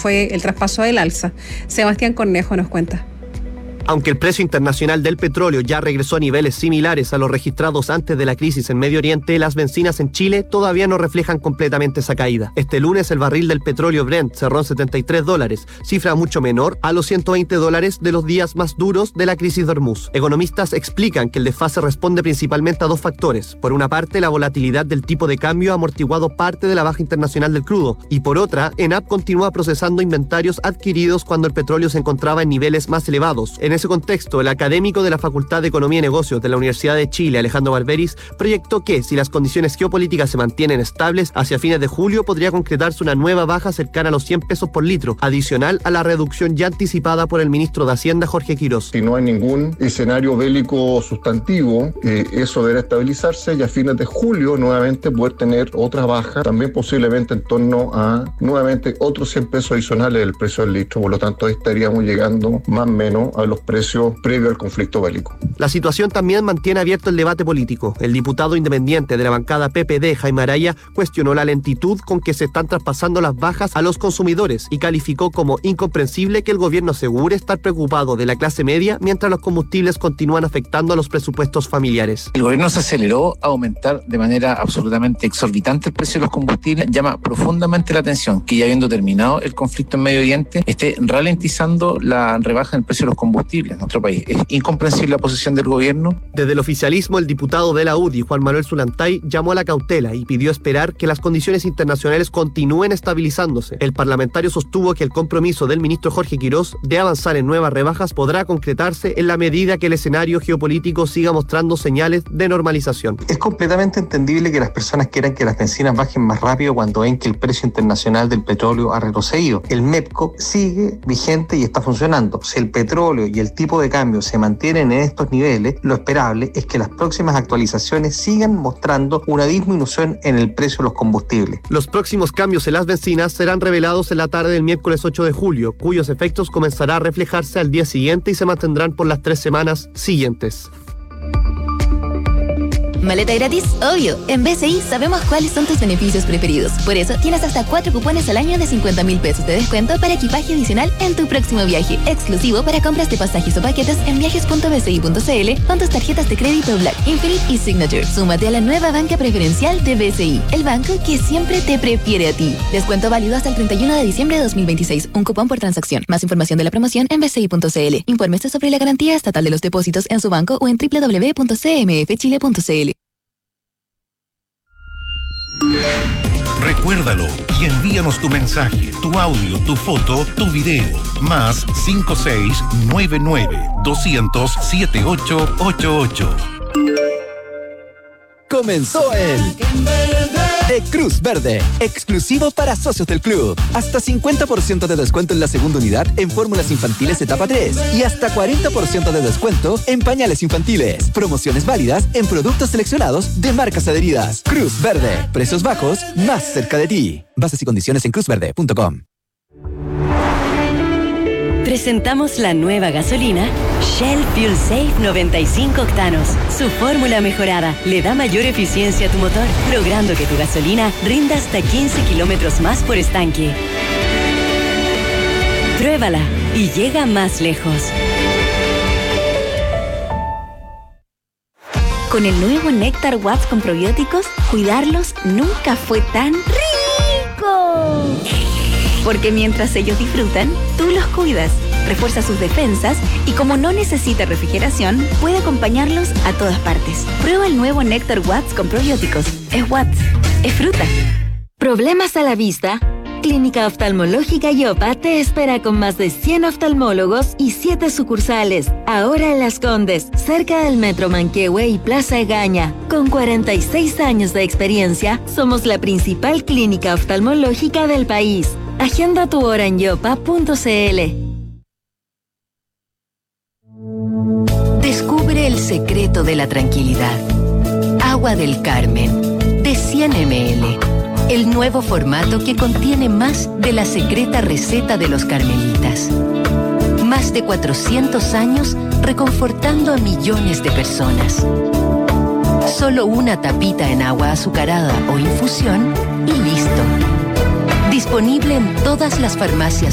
fue el traspaso del alza. Sebastián Cornejo nos cuenta. Aunque el precio internacional del petróleo ya regresó a niveles similares a los registrados antes de la crisis en Medio Oriente, las bencinas en Chile todavía no reflejan completamente esa caída. Este lunes el barril del petróleo Brent cerró en $73, cifra mucho menor a los $120 de los días más duros de la crisis de Hormuz. Economistas explican que el desfase responde principalmente a dos factores. Por una parte, la volatilidad del tipo de cambio ha amortiguado parte de la baja internacional del crudo, y por otra, ENAP continúa procesando inventarios adquiridos cuando el petróleo se encontraba en niveles más elevados. En ese contexto, el académico de la Facultad de Economía y Negocios de la Universidad de Chile, Alejandro Barberis, proyectó que, si las condiciones geopolíticas se mantienen estables, hacia fines de julio podría concretarse una nueva baja cercana a los 100 pesos por litro, adicional a la reducción ya anticipada por el ministro de Hacienda, Jorge Quirós. Si no hay ningún escenario bélico sustantivo, eso deberá estabilizarse y a fines de julio nuevamente poder tener otra baja, también posiblemente en torno a nuevamente otros 100 pesos adicionales del precio del litro. Por lo tanto, ahí estaríamos llegando más o menos a los precios previo al conflicto bélico. La situación también mantiene abierto el debate político. El diputado independiente de la bancada PPD, Jaime Araya, cuestionó la lentitud con que se están traspasando las bajas a los consumidores y calificó como incomprensible que el gobierno asegure estar preocupado de la clase media mientras los combustibles continúan afectando a los presupuestos familiares. El gobierno se aceleró a aumentar de manera absolutamente exorbitante el precio de los combustibles. Llama profundamente la atención que, ya habiendo terminado el conflicto en Medio Oriente, esté ralentizando la rebaja en el precio de los combustibles en nuestro país. Es incomprensible la posición del gobierno. Desde el oficialismo, el diputado de la UDI, Juan Manuel Zulantay, llamó a la cautela y pidió esperar que las condiciones internacionales continúen estabilizándose. El parlamentario sostuvo que el compromiso del ministro Jorge Quirós de avanzar en nuevas rebajas podrá concretarse en la medida que el escenario geopolítico siga mostrando señales de normalización. Es completamente entendible que las personas quieran que las bencinas bajen más rápido cuando ven que el precio internacional del petróleo ha retrocedido. El MEPCO sigue vigente y está funcionando. Si el petróleo y el tipo de cambio se mantienen en estos niveles, lo esperable es que las próximas actualizaciones sigan mostrando una disminución en el precio de los combustibles. Los próximos cambios en las bencinas serán revelados en la tarde del miércoles 8 de julio, cuyos efectos comenzará a reflejarse al día siguiente y se mantendrán por las 3 semanas siguientes. Maleta gratis, obvio. En BCI sabemos cuáles son tus beneficios preferidos. Por eso tienes hasta 4 cupones al año de 50.000 pesos de descuento para equipaje adicional en tu próximo viaje. Exclusivo para compras de pasajes o paquetes en viajes.bci.cl con tus tarjetas de crédito Black, Infinite y Signature. Súmate a la nueva banca preferencial de BCI, el banco que siempre te prefiere a ti. Descuento válido hasta el 31 de diciembre de 2026. Un cupón por transacción. Más información de la promoción en bci.cl. Infórmese sobre la garantía estatal de los depósitos en su banco o en www.cmfchile.cl. Recuérdalo y envíanos tu mensaje, tu audio, tu foto, tu video. Más 5699-200-7888. Comenzó el de Cruz Verde, exclusivo para socios del club. Hasta 50% de descuento en la segunda unidad en fórmulas infantiles etapa 3 y hasta 40% de descuento en pañales infantiles. Promociones válidas en productos seleccionados de marcas adheridas. Cruz Verde, precios bajos más cerca de ti. Bases y condiciones en cruzverde.com. Presentamos la nueva gasolina Shell Fuel Safe 95 octanos. Su fórmula mejorada le da mayor eficiencia a tu motor, logrando que tu gasolina rinda hasta 15 kilómetros más por estanque. Pruébala y llega más lejos. Con el nuevo Néctar Watts con probióticos, cuidarlos nunca fue tan rico. Porque mientras ellos disfrutan, tú los cuidas, refuerza sus defensas y como no necesita refrigeración, puede acompañarlos a todas partes. Prueba el nuevo Néctar Watts con probióticos. Es Watts, es fruta. ¿Problemas a la vista? Clínica Oftalmológica Yopa te espera con más de 100 oftalmólogos y 7 sucursales. Ahora en Las Condes, cerca del Metro Manquehue y Plaza Egaña. Con 46 años de experiencia, somos la principal clínica oftalmológica del país. Agenda tu hora en yopa.cl. Descubre el secreto de la tranquilidad. Agua del Carmen, de 100 ml. El nuevo formato que contiene más de la secreta receta de los carmelitas. Más de 400 años reconfortando a millones de personas. Solo una tapita en agua azucarada o infusión y listo. Disponible en todas las farmacias